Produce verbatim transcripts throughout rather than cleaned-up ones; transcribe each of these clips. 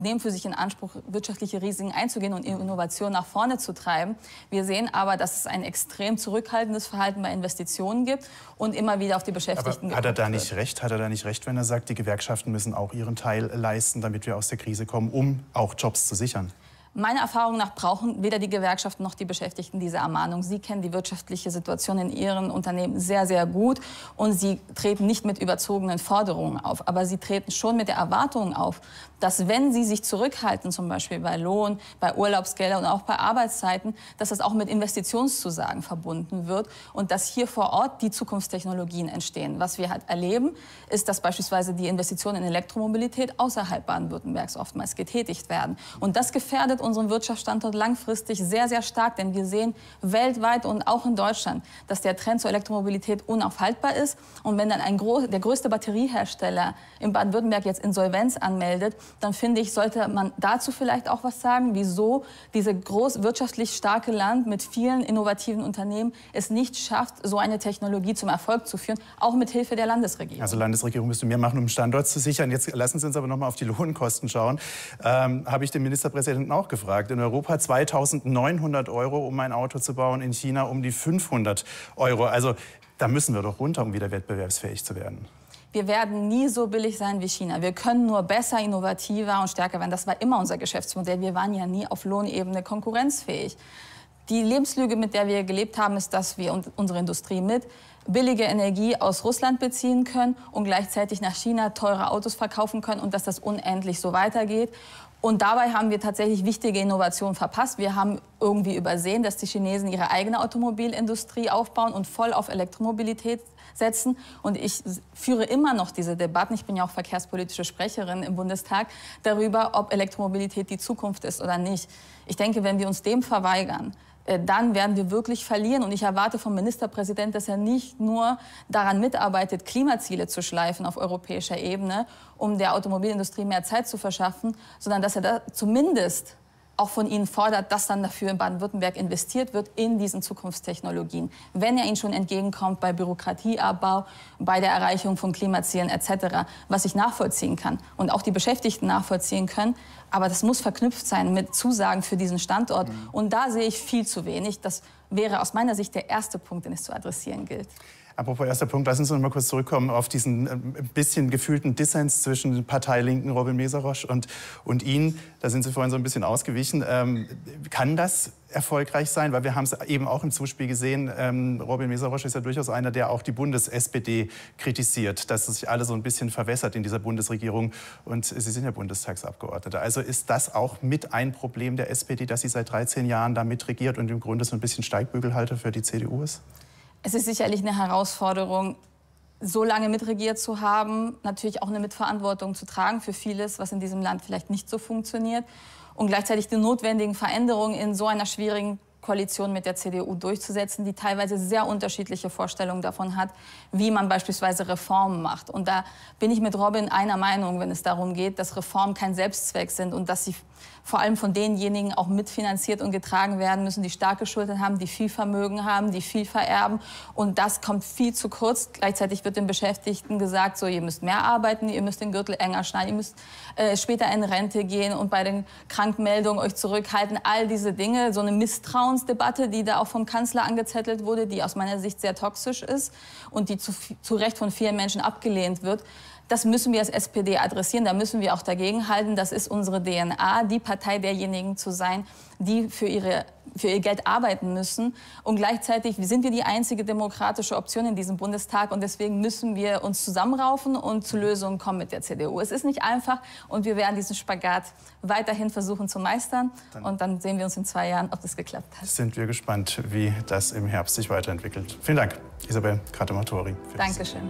nehmen für sich in Anspruch, wirtschaftliche Risiken einzugehen und Innovation nach vorne zu treiben. Wir sehen aber, dass es ein extrem zurückhaltendes Verhalten bei Investitionen gibt und immer wieder auf die Beschäftigten Aber hat er da wird. nicht recht? Hat er da nicht recht, wenn er sagt, die Gewerkschaften müssen auch ihren Teil leisten, damit wir aus der Krise kommen, um auch Jobs zu sichern? Meiner Erfahrung nach brauchen weder die Gewerkschaften noch die Beschäftigten diese Ermahnung. Sie kennen die wirtschaftliche Situation in ihren Unternehmen sehr, sehr gut und sie treten nicht mit überzogenen Forderungen auf. Aber sie treten schon mit der Erwartung auf, dass wenn sie sich zurückhalten, zum Beispiel bei Lohn, bei Urlaubsgeldern und auch bei Arbeitszeiten, dass das auch mit Investitionszusagen verbunden wird und dass hier vor Ort die Zukunftstechnologien entstehen. Was wir halt erleben, ist, dass beispielsweise die Investitionen in Elektromobilität außerhalb Baden-Württembergs oftmals getätigt werden. Und das gefährdet unseren Wirtschaftsstandort langfristig sehr, sehr stark, denn wir sehen weltweit und auch in Deutschland, dass der Trend zur Elektromobilität unaufhaltbar ist. Und wenn dann ein Gro- der größte Batteriehersteller in Baden-Württemberg jetzt Insolvenz anmeldet, dann finde ich, sollte man dazu vielleicht auch was sagen, wieso dieses groß wirtschaftlich starke Land mit vielen innovativen Unternehmen es nicht schafft, so eine Technologie zum Erfolg zu führen, auch mit Hilfe der Landesregierung. Also Landesregierung müsste mehr machen, um den Standort zu sichern. Jetzt lassen Sie uns aber noch mal auf die Lohnkosten schauen. Ähm, habe ich den Ministerpräsidenten auch gefragt. In Europa zweitausendneunhundert Euro, um ein Auto zu bauen, in China um die fünfhundert Euro. Also da müssen wir doch runter, um wieder wettbewerbsfähig zu werden. Wir werden nie so billig sein wie China. Wir können nur besser, innovativer und stärker werden. Das war immer unser Geschäftsmodell. Wir waren ja nie auf Lohnebene konkurrenzfähig. Die Lebenslüge, mit der wir gelebt haben, ist, dass wir und unsere Industrie mit billige Energie aus Russland beziehen können und gleichzeitig nach China teure Autos verkaufen können und dass das unendlich so weitergeht. Und dabei haben wir tatsächlich wichtige Innovationen verpasst. Wir haben irgendwie übersehen, dass die Chinesen ihre eigene Automobilindustrie aufbauen und voll auf Elektromobilität setzen. Und ich führe immer noch diese Debatten, ich bin ja auch verkehrspolitische Sprecherin im Bundestag, darüber, ob Elektromobilität die Zukunft ist oder nicht. Ich denke, wenn wir uns dem verweigern, dann werden wir wirklich verlieren. Und ich erwarte vom Ministerpräsidenten, dass er nicht nur daran mitarbeitet, Klimaziele zu schleifen auf europäischer Ebene, um der Automobilindustrie mehr Zeit zu verschaffen, sondern dass er da zumindest auch von Ihnen fordert, dass dann dafür in Baden-Württemberg investiert wird in diesen Zukunftstechnologien. Wenn er Ihnen schon entgegenkommt bei Bürokratieabbau, bei der Erreichung von Klimazielen et cetera, was ich nachvollziehen kann und auch die Beschäftigten nachvollziehen können. Aber das muss verknüpft sein mit Zusagen für diesen Standort. Mhm. Und da sehe ich viel zu wenig. Das wäre aus meiner Sicht der erste Punkt, den es zu adressieren gilt. Apropos erster Punkt, lassen Sie uns noch mal kurz zurückkommen auf diesen ein bisschen gefühlten Dissens zwischen Parteilinken Robin Meszaros und, und Ihnen. Da sind Sie vorhin so ein bisschen ausgewichen. Ähm, kann das erfolgreich sein? Weil wir haben es eben auch im Zuspiel gesehen. Ähm, Robin Meszaros ist ja durchaus einer, der auch die Bundes-S P D kritisiert, dass es sich alle so ein bisschen verwässert in dieser Bundesregierung. Und Sie sind ja Bundestagsabgeordnete. Also ist das auch mit ein Problem der S P D, dass sie seit dreizehn Jahren da mitregiert und im Grunde so ein bisschen Steigbügelhalter für die C D U ist? Es ist sicherlich eine Herausforderung, so lange mitregiert zu haben, natürlich auch eine Mitverantwortung zu tragen für vieles, was in diesem Land vielleicht nicht so funktioniert und gleichzeitig die notwendigen Veränderungen in so einer schwierigen Koalition mit der C D U durchzusetzen, die teilweise sehr unterschiedliche Vorstellungen davon hat, wie man beispielsweise Reformen macht. Und da bin ich mit Robin einer Meinung, wenn es darum geht, dass Reformen kein Selbstzweck sind und dass sie vor allem von denjenigen auch mitfinanziert und getragen werden müssen, die starke Schultern haben, die viel Vermögen haben, die viel vererben. Und das kommt viel zu kurz. Gleichzeitig wird den Beschäftigten gesagt, so, ihr müsst mehr arbeiten, ihr müsst den Gürtel enger schneiden, ihr müsst äh, später in Rente gehen und bei den Krankmeldungen euch zurückhalten. All diese Dinge, so eine Misstrauensdebatte, die da auch vom Kanzler angezettelt wurde, die aus meiner Sicht sehr toxisch ist und die zu, zu Recht von vielen Menschen abgelehnt wird. Das müssen wir als S P D adressieren, da müssen wir auch dagegenhalten. Das ist unsere D N A, die Partei derjenigen zu sein, die für, ihre, für ihr Geld arbeiten müssen. Und gleichzeitig sind wir die einzige demokratische Option in diesem Bundestag. Und deswegen müssen wir uns zusammenraufen und zu Lösungen kommen mit der C D U. Es ist nicht einfach und wir werden diesen Spagat weiterhin versuchen zu meistern. Dann und dann sehen wir uns in zwei Jahren, ob das geklappt hat. Sind wir gespannt, wie das im Herbst sich weiterentwickelt. Vielen Dank, Isabel Kratematori. Dankeschön.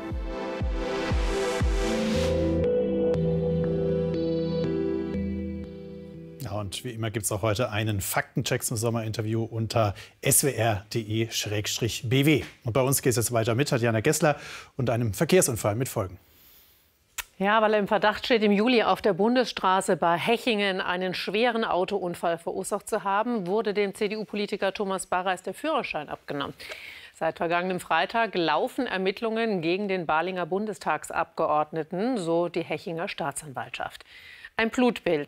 Und wie immer gibt es auch heute einen Faktencheck zum Sommerinterview unter s w r punkt d e Schrägstrich b w. Und bei uns geht es jetzt weiter mit Tatjana Gessler und einem Verkehrsunfall mit Folgen. Ja, weil er im Verdacht steht, im Juli auf der Bundesstraße bei Hechingen einen schweren Autounfall verursacht zu haben, wurde dem C D U-Politiker Thomas Barreis der Führerschein abgenommen. Seit vergangenem Freitag laufen Ermittlungen gegen den Balinger Bundestagsabgeordneten, so die Hechinger Staatsanwaltschaft. Ein Blutbild